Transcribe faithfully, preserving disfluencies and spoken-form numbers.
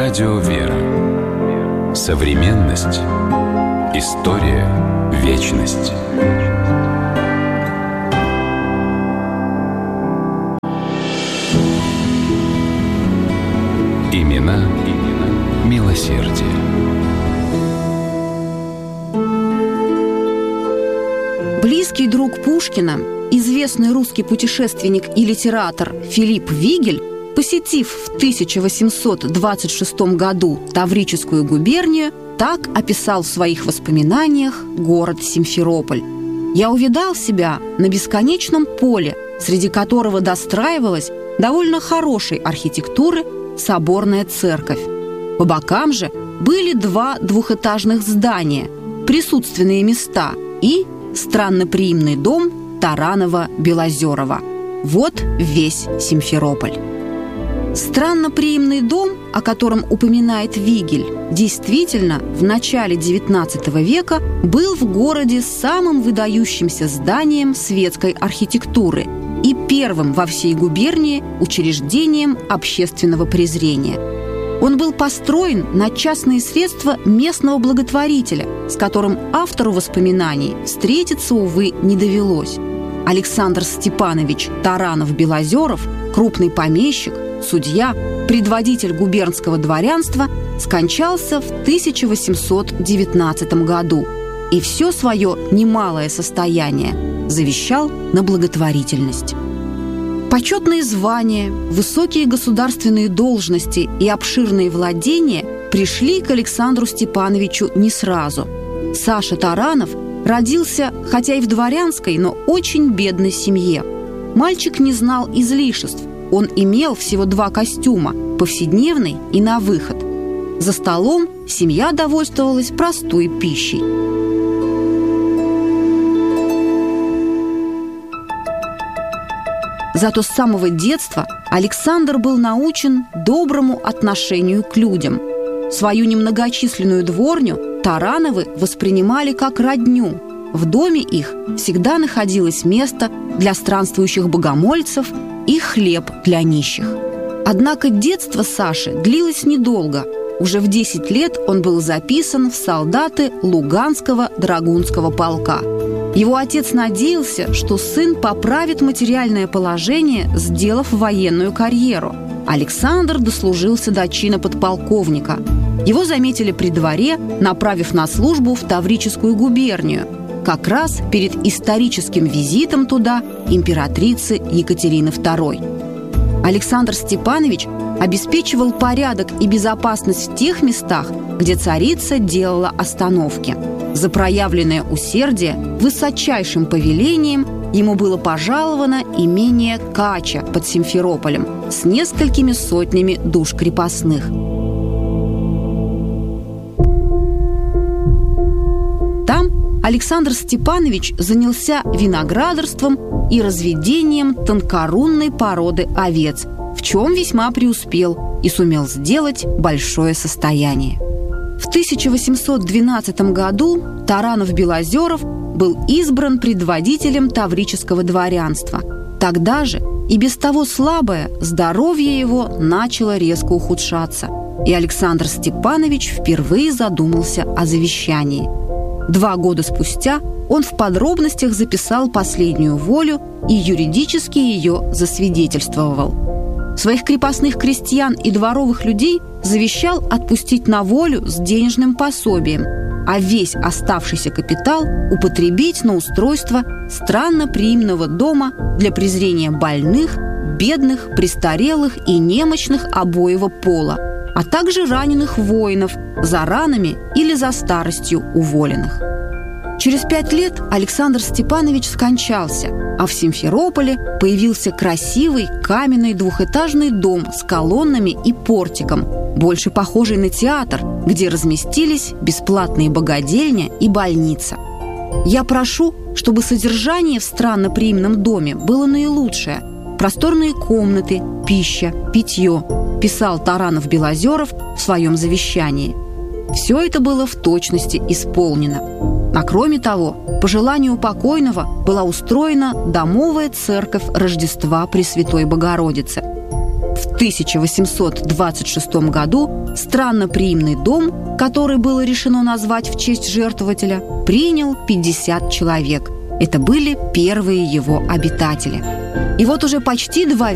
Радио «Вера». Современность. История. Вечность. Имена, имена милосердия. Близкий друг Пушкина, известный русский путешественник и литератор Филипп Вигель, посетив в тысяча восемьсот двадцать шестом году Таврическую губернию, так описал в своих воспоминаниях город Симферополь. «Я увидал себя на бесконечном поле, среди которого достраивалась довольно хорошей архитектуры соборная церковь. По бокам же были два двухэтажных здания, присутственные места и странноприимный дом Таранова-Белозерова. Вот весь Симферополь». Странноприимный дом, о котором упоминает Вигель, действительно в начале девятнадцатого века был в городе самым выдающимся зданием светской архитектуры и первым во всей губернии учреждением общественного презрения. Он был построен на частные средства местного благотворителя, с которым автору воспоминаний встретиться, увы, не довелось. Александр Степанович Таранов-Белозеров, крупный помещик, судья, предводитель губернского дворянства, скончался в тысяча восемьсот девятнадцатом году и все свое немалое состояние завещал на благотворительность. Почетные звания, высокие государственные должности и обширные владения пришли к Александру Степановичу не сразу. Саша Таранов родился, хотя и в дворянской, но очень бедной семье. Мальчик не знал излишеств. Он имел всего два костюма – повседневный и на выход. За столом семья довольствовалась простой пищей. Зато с самого детства Александр был научен доброму отношению к людям. Свою немногочисленную дворню Тарановы воспринимали как родню. В доме их всегда находилось место для странствующих богомольцев и хлеб для нищих. Однако детство Саши длилось недолго. Уже в десять лет он был записан в солдаты Луганского драгунского полка. Его отец надеялся, что сын поправит материальное положение, сделав военную карьеру. Александр дослужился до чина подполковника. Его заметили при дворе, направив на службу в Таврическую губернию, как раз перед историческим визитом туда императрицы Екатерины второй. Александр Степанович обеспечивал порядок и безопасность в тех местах, где царица делала остановки. За проявленное усердие высочайшим повелением ему было пожаловано имение Кача под Симферополем с несколькими сотнями душ крепостных. Александр Степанович занялся виноградарством и разведением тонкорунной породы овец, в чем весьма преуспел и сумел сделать большое состояние. В тысяча восемьсот двенадцатом году Таранов-Белозеров был избран предводителем таврического дворянства. Тогда же и без того слабое здоровье его начало резко ухудшаться, и Александр Степанович впервые задумался о завещании. Два года спустя он в подробностях записал последнюю волю и юридически ее засвидетельствовал. Своих крепостных крестьян и дворовых людей завещал отпустить на волю с денежным пособием, а весь оставшийся капитал употребить на устройство странноприимного дома для презрения больных, бедных, престарелых и немощных обоего пола, а также раненых воинов, за ранами или за старостью уволенных. Через пять лет Александр Степанович скончался, а в Симферополе появился красивый каменный двухэтажный дом с колоннами и портиком, больше похожий на театр, где разместились бесплатные богадельня и больница. «Я прошу, чтобы содержание в странноприимном доме было наилучшее. Просторные комнаты, пища, питье», писал Таранов-Белозеров в своем завещании. Все это было в точности исполнено. А кроме того, по желанию покойного была устроена домовая церковь Рождества Пресвятой Богородицы. В В тысяча восемьсот двадцать шестом году странноприимный дом, который было решено назвать в честь жертвователя, принял пятьдесят человек. Это были первые его обитатели. И вот уже почти два